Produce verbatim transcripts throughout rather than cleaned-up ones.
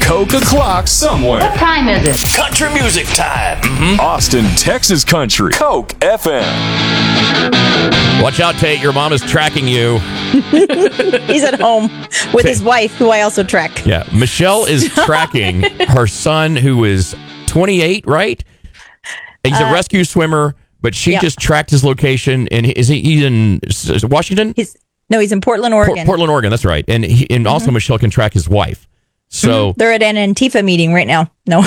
Coke o'clock somewhere. What time is it? Country music time. Mm-hmm. Austin, Texas country. Coke F M. Watch out, Tate. Your mom is tracking you. He's at home with his wife, who I also track. Yeah. Michelle is tracking her son, who is twenty-eight, right? He's a Uh, rescue swimmer, but she yeah. just tracked his location. And is he he's in is it Washington? He's No, he's in Portland, Oregon. Por- Portland, Oregon. That's right. And he, and also Mhm. Michelle can track his wife. So They're at an Antifa meeting right now. No.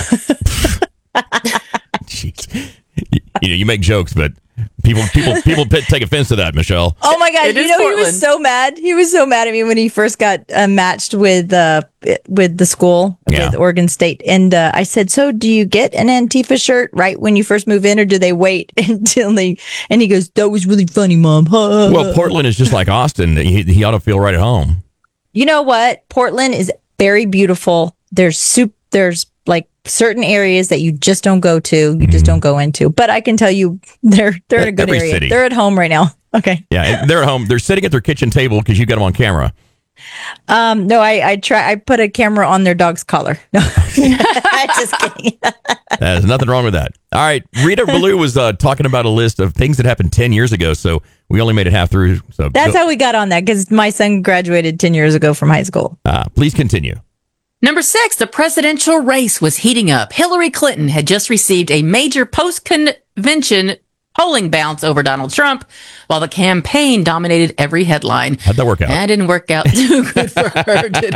Jeez. You know, you make jokes, but people people people p- take offense to that, Michelle. Oh my God! It You is know he Portland. was so mad. He was so mad at me when he first got uh, matched with uh, with the school Yeah. with Oregon State, and uh, I said, "So, do you get an Antifa shirt right when you first move in, or do they wait until they?" And he goes, "That was really funny, Mom." Well, Portland is just like Austin. He, he ought to feel right at home. You know what? Portland is very beautiful. There's soup. There's like certain areas that you just don't go to. You just don't go into. But I can tell you, they're they're in a good Every area. city. They're at home right now. Okay. Yeah, and they're at home. They're sitting at their kitchen table because you got them on camera. Um. No, I I try. I put a camera on their dog's collar. No, just kidding. There's nothing wrong with that. All right, Rita Ballou was uh, talking about a list of things that happened ten years ago, so we only made it half through. So That's how we got on that because my son graduated ten years ago from high school. uh, please continue. Number six, the presidential race was heating up. Hillary Clinton had just received a major post-convention polling bounce over Donald Trump, while the campaign dominated every headline. How'd that work out? That didn't work out too good for her, did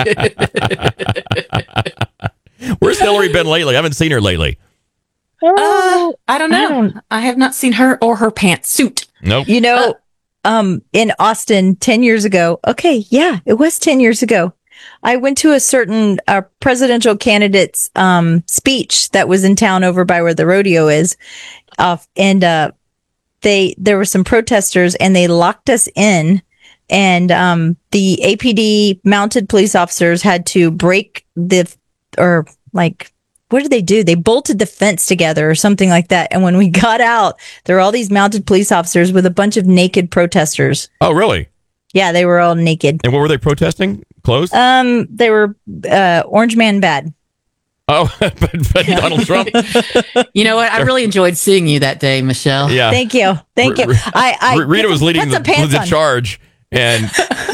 it? Where's Hillary been lately? I haven't seen her lately. Uh, I don't know. I, have not seen her or her pantsuit. Nope. You know, um, in Austin ten years ago. Okay, yeah, it was ten years ago. I went to a certain uh, presidential candidate's um, speech that was in town over by where the rodeo is, uh, and uh, they there were some protesters and they locked us in, and um, the A P D mounted police officers had to break the or like. What did they do? They bolted the fence together or something like that. And when we got out, there were all these mounted police officers with a bunch of naked protesters. Oh, really? Yeah, they were all naked. And what were they protesting? Clothes? Um, they were uh, Orange Man bad. Oh, but, but Donald Trump. You know what? I really enjoyed seeing you that day, Michelle. Yeah. Thank you, thank you. I, I Rita was leading the, the charge, and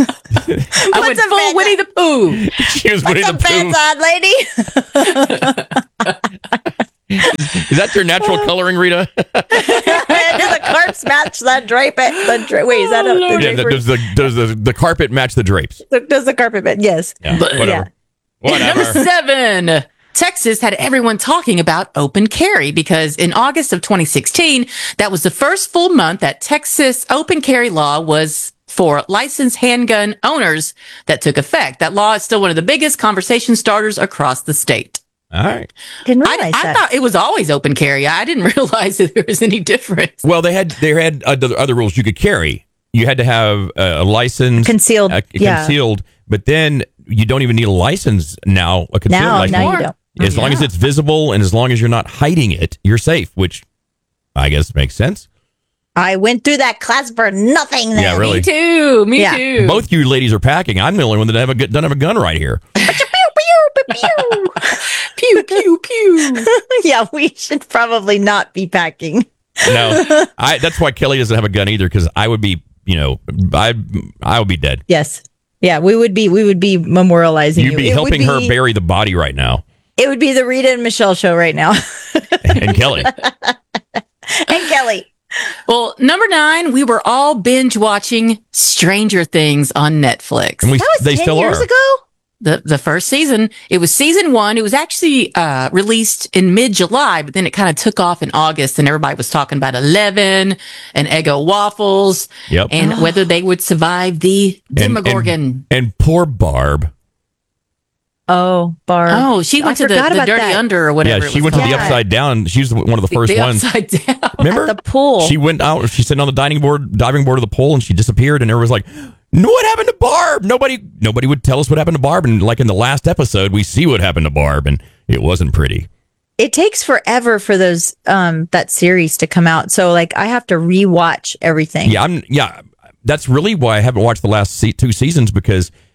I went full Winnie the Pooh. she was Winnie the Put some Pooh. pants on, lady. Is that your natural coloring, Rita? Does the carps match that drape? The dra- wait, is that a, the Yeah, draper? does the does the, the carpet match the drapes? Does the carpet match? Yes. Yeah, whatever. Number Whatever. seven. Texas had everyone talking about open carry because in August of twenty sixteen, that was the first full month that Texas open carry law was for licensed handgun owners that took effect. That law is still one of the biggest conversation starters across the state. All right. Didn't I, realize I that. thought it was always open carry. I didn't realize that there was any difference. Well, they had they had other, other rules. You could carry. You had to have a, a license, Concealed, uh, yeah. concealed. But then you don't even need a license now. A concealed Now, license. now you don't. As long as it's visible and as long as you're not hiding it, you're safe. Which I guess makes sense. I went through that class for nothing. Then. Yeah, really. Me too. Me Yeah. too. Both you ladies are packing. I'm the only one that have a, gu- doesn't have a gun right here. Pew, pew, pew. Yeah, we should probably not be packing. No, I. That's why Kelly doesn't have a gun either, because I would be, you know, I I would be dead. Yes. Yeah, we would be we would be memorializing You'd you. be It helping would her be- bury the body right now, It would be the Rita and Michelle show right now. and Kelly. And Kelly. Well, number nine, we were all binge watching Stranger Things on Netflix. And we, That was they ten still years are. ago? The the first season, it was season one. It was actually uh, released in mid July, but then it kind of took off in August, and everybody was talking about Eleven and Eggo waffles, Yep. and whether they would survive the And- Demogorgon. And, and poor Barb. Oh, Barb. oh, she I went to the, forgot the about Dirty that. Under or whatever. Yeah, it she was went to the called. upside down. She was one of the The- first the ones. upside down. Remember At the pool. She went out. She sat on the dining board, diving board of the pool, and she disappeared. And everyone was like, "No, what happened to Barb?" Nobody, nobody would tell us what happened to Barb. And like in the last episode, we see what happened to Barb, and it wasn't pretty. It takes forever for those um that series to come out. So like I have to rewatch everything. Yeah, I'm. Yeah, that's really why I haven't watched the last se- two seasons, because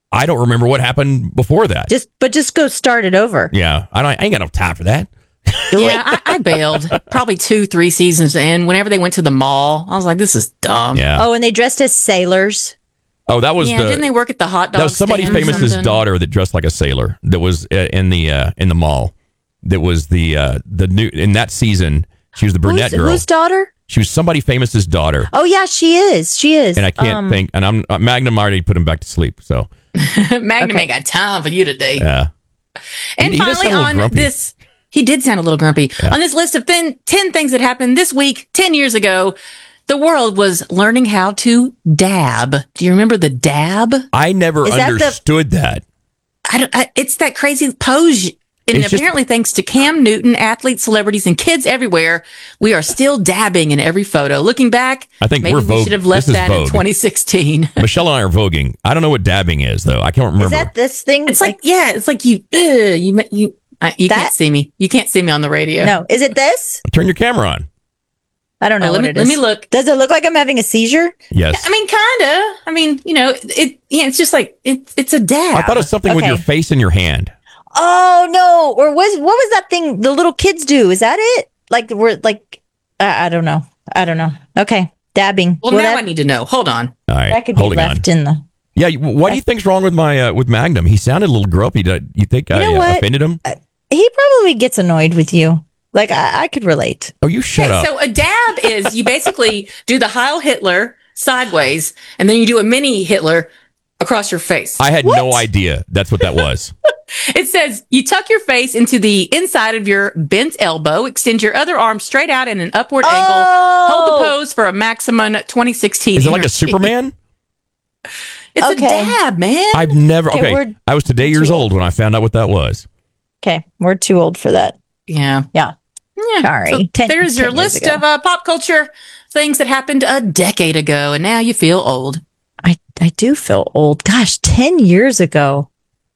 I don't remember what happened before that. Just, but just go start it over. Yeah, I, don't, I ain't got no time for that. Yeah, I, I bailed probably two, three seasons in. Whenever they went to the mall, I was like, this is dumb. Yeah. Oh, and they dressed as sailors. Oh, that was Yeah, the. didn't they work at the hot dog That was somebody stand or famous's something? daughter that dressed like a sailor. That was uh, in the uh, in the mall. That was the uh, the new in that season. She was the brunette Who's, girl. whose daughter? She was somebody famous's daughter, Oh yeah, she is. She is. and I can't Um, think. And I'm uh, Magnum already put him back to sleep. So Magnum Okay. ain't got time for you today. yeah. And He- he does finally, sound a little on grumpy. this, he did sound a little grumpy. On this list of ten, ten things that happened this week, ten years ago, the world was learning how to dab. Do you remember the dab? I never Is that the- understood that. I don't, I, it's that crazy pose. And It's just- apparently, thanks to Cam Newton, athletes, celebrities, and kids everywhere, we are still dabbing in every photo. Looking back, I think maybe we're we Vogue. should have left This is that in Vogue. twenty sixteen. Michelle and I are voguing. I don't know what dabbing is though. I can't remember. Is that this thing? It's like, yeah, it's like you, uh, you, you, uh, you That- can't see me. You can't see me on the radio. no. Is it this? Turn your camera on. I don't know Uh, let what me it let is. me look. Does it look like I'm having a seizure? Yes. I mean, kind of. I mean, you know, it. Yeah, it's just like it's it's a dab. I thought it was something with Okay. your face in your hand. Oh no! Or was what was that thing the little kids do? Is that it? Like we're like, I I don't know. I don't know. Okay, dabbing. Well, Well, now that, I need to know. Hold on. All right. that could be holding on. left in the. Yeah. you- What do you think's wrong with my uh, with Magnum? He sounded a little grumpy. Did you think I know uh, what? offended him? He probably gets annoyed with you. Like I, I could relate. Oh, you shut Okay, up. so a dab is you basically do the Heil Hitler sideways, and then you do a mini Hitler across your face. I had no idea that's what that was. It says you tuck your face into the inside of your bent elbow, extend your other arm straight out in an upward angle, hold the Oh! pose for a maximum twenty sixteen. Is it like a energy. Superman? It's Okay. a dab, man. I've never. Okay, Okay, we're- I was today years old when I found out what that was. Okay, we're too old for that. yeah. Yeah. Yeah. Sorry. So Ten- there's your ten years list ago. of uh, pop culture things that happened a decade ago, and now you feel old. I I do feel old. Gosh, ten years ago.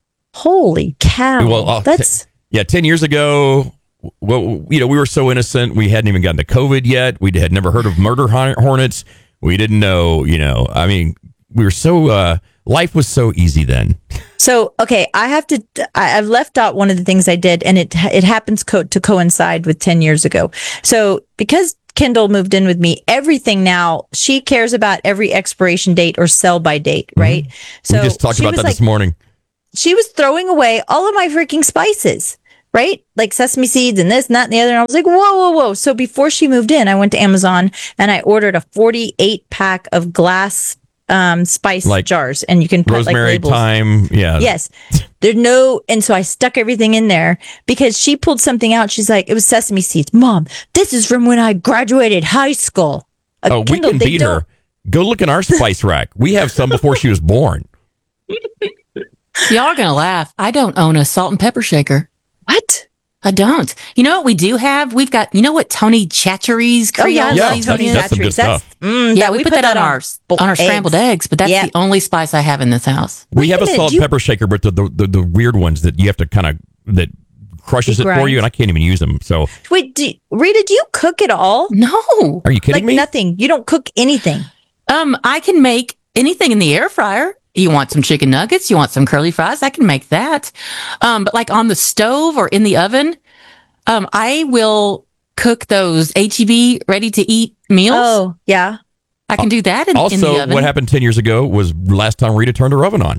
Holy cow! Well, uh, That's Yeah, ten years ago. Well, you know, we were so innocent. We hadn't even gotten to COVID yet. We had never heard of murder hor- hornets. We didn't know. You know, I mean, we were so. Uh, life was so easy then. so okay. I have to. I, I've left out one of the things I did, and it it happens co- to coincide with ten years ago. So because Kendall moved in with me, everything now she cares about every expiration date or sell by date, right? So we just talked she about was that like, this morning. she was throwing away all of my freaking spices, right? Like sesame seeds and this and that and the other. And I was like, whoa, whoa, whoa. So before she moved in, I went to Amazon and I ordered a forty-eight pack of glass um, spice Like jars. And you can put like Rosemary, labels. thyme. Yeah. Yes. There's no, and so I stuck everything in there because she pulled something out. She's like, it was sesame seeds. Mom, this is from when I graduated high school. Uh, Oh, we Kendall, can they beat don't- her. Go look in our spice rack. We have some before she was born. Y'all are gonna laugh. I don't own a salt and pepper shaker. What? I don't. You know what we do have? We've got. You know what Tony Chachery's Oh, yeah. Creole Yeah, seasoning that's- is? that's some good That's- stuff. mm, yeah, we, put, that, on our on our scrambled eggs, but that's Yeah. the only spice I have in this house. We Wait have a a minute, salt you- and pepper shaker, but the, the the the weird ones that you have to kind of that crushes It it for grinds. you, and I can't even use them. So, Wait, do, Rita, do you cook at all? No, are you kidding Like me? nothing. You don't cook anything. um, I can make anything in the air fryer. You want some chicken nuggets? You want some curly fries? I can make that. Um, but like on the stove or in the oven, um, I will cook those H E B ready to eat meals. Oh, yeah. I can do that in, in the Also, oven. what happened ten years ago was last time Rita turned her oven on.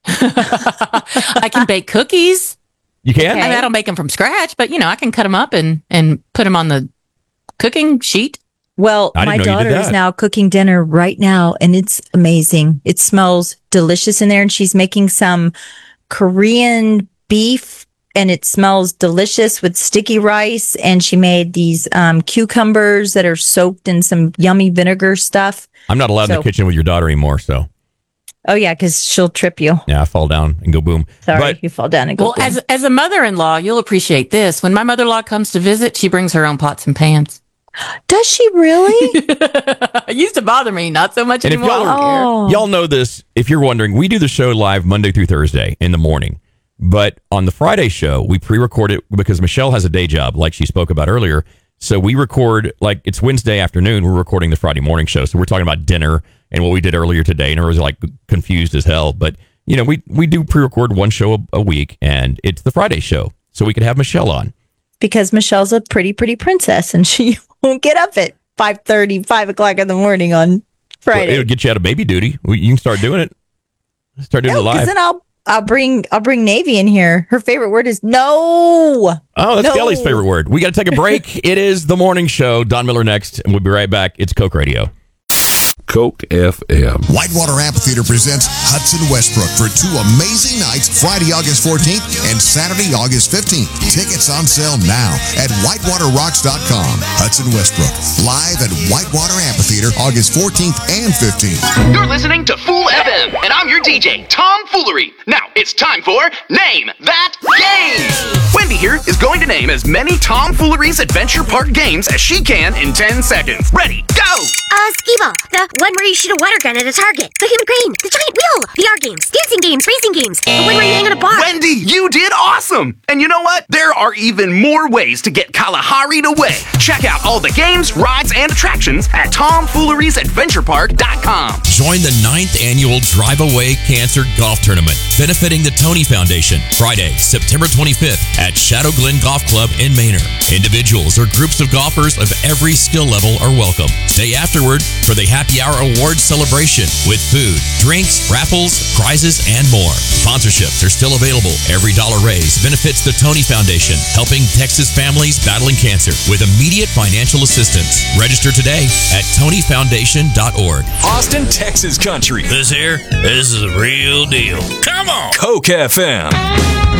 I can bake cookies. You can? I, mean, I don't make them from scratch, but you know, I can cut them up and and put them on the cooking sheet. Well, I my didn't know you did daughter is that. now cooking dinner right now, and it's amazing. It smells delicious in there, and she's making some Korean beef, and it smells delicious with sticky rice. And she made these um, cucumbers that are soaked in some yummy vinegar stuff. I'm not allowed in So- the kitchen with your daughter anymore, so Oh yeah, because she'll trip you. yeah, I fall down and go boom. Sorry, But you fall down and go. Well, boom. as as a mother-in-law, you'll appreciate this. When my mother-in-law comes to visit, she brings her own pots and pans. Does she really? It used to bother me, not so much And if anymore. y'all I don't care. Oh. y'all know this, if you're wondering, we do the show live Monday through Thursday in the morning. But on the Friday show, we pre-record it because Michelle has a day job, like she spoke about earlier. So we record, like, it's Wednesday afternoon. We're recording the Friday morning show. So we're talking about dinner and what we did earlier today. And everyone's like confused as hell. But you know, we, we do pre-record one show a, a week, and it's the Friday show. So we could have Michelle on. Because Michelle's a pretty, pretty princess, and she won't get up at five thirty, five o'clock in the morning on Friday. Well, it'll get you out of baby duty. You can start doing it. Start doing no, it live. then I'll I'll bring I'll bring Navy in here. Her favorite word is no. Oh, that's no. Kelly's favorite word. We got to take a break. It is the morning show. Don Miller next, and we'll be right back. It's Coke Radio. Coke F M. Whitewater Amphitheater presents Hudson Westbrook for two amazing nights, Friday, August fourteenth and Saturday, August fifteenth. Tickets on sale now at whitewater rocks dot com. Hudson Westbrook, live at Whitewater Amphitheater, August fourteenth and fifteenth. You're listening to Fool F M, and I'm your D J, Tom Foolery. Now, it's time for Name That Game! Wendy here is going to name as many Tom Foolery's Adventure Park games as she can in ten seconds. Ready, go! Uh, Skee-Ball, the one where you shoot a water gun at a target, the human crane, the giant wheel, V R games, dancing games, racing games, the one where you hang on a bar. Wendy, you did awesome! And you know what? There are even more ways to get Kalahari'd away. Check out all the games, rides, and attractions at tom fooleries adventure park dot com. Join the ninth annual Drive Away Cancer Golf Tournament, benefiting the Tony Foundation, Friday, September twenty-fifth at Shadow Glen Golf Club in Manor. Individuals or groups of golfers of every skill level are welcome. Stay afterward for the Happy Hour Awards celebration with food, drinks, raffles, prizes, and more. Sponsorships are still available. Every dollar raised benefits the Tony Foundation, helping Texas families battling cancer with immediate financial assistance. Register today at tony foundation dot org. Austin, Texas country. This here, this is a real deal. Come on! Coke F M.